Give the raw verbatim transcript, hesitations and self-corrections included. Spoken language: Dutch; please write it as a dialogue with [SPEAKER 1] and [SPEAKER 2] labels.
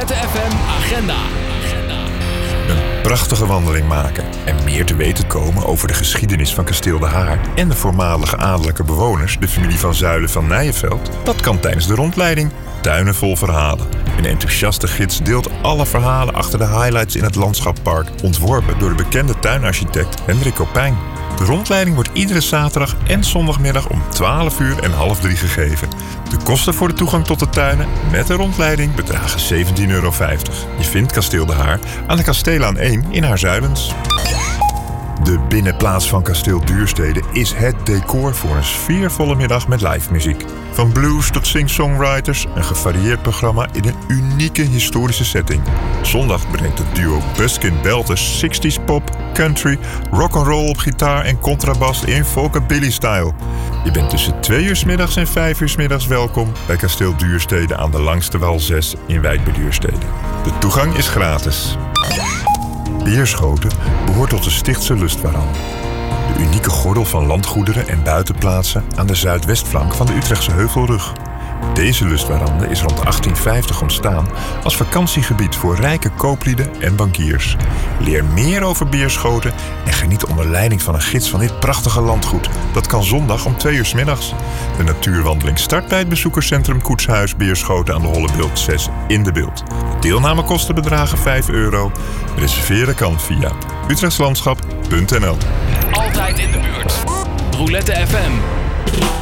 [SPEAKER 1] Roulette F M Agenda.
[SPEAKER 2] Een prachtige wandeling maken en meer te weten komen over de geschiedenis van Kasteel De Haar en de voormalige adellijke bewoners, de familie van Zuylen van Nijenveld, dat kan tijdens de rondleiding Tuinen vol verhalen. Een enthousiaste gids deelt alle verhalen achter de highlights in het landschappark, ontworpen door de bekende tuinarchitect Hendrik Kopijn. De rondleiding wordt iedere zaterdag en zondagmiddag om twaalf uur en half drie gegeven. De kosten voor de toegang tot de tuinen met de rondleiding bedragen zeventien euro vijftig. Je vindt Kasteel De Haar aan de Kasteelaan één in Haarzuilens. De binnenplaats van Kasteel Duurstede is het decor voor een sfeervolle middag met live muziek. Van blues tot sing-songwriters, een gevarieerd programma in een unieke historische setting. Zondag brengt het duo Buskin Belters zestig's pop, country, rock'n'roll op gitaar en contrabas in folkabilly-style. Je bent tussen twee uur 's middags en vijf uur 's middags welkom bij Kasteel Duurstede aan de Langstewal zes in Wijk bij Duurstede. De toegang is gratis. Beerschoten behoort tot de Stichtse Lustwarande. De unieke gordel van landgoederen en buitenplaatsen aan de zuidwestflank van de Utrechtse Heuvelrug. Deze lustwarande is rond achttien vijftig ontstaan als vakantiegebied voor rijke kooplieden en bankiers. Leer meer over Beerschoten en geniet onder leiding van een gids van dit prachtige landgoed. Dat kan zondag om twee uur 's middags. De natuurwandeling start bij het bezoekerscentrum Koetshuis Beerschoten aan de Hollebeeld zes in de Beeld. Deelnamekosten bedragen vijf euro. Reserveren kan via utrechtslandschap punt n l.
[SPEAKER 1] Altijd in de buurt. Roulette F M.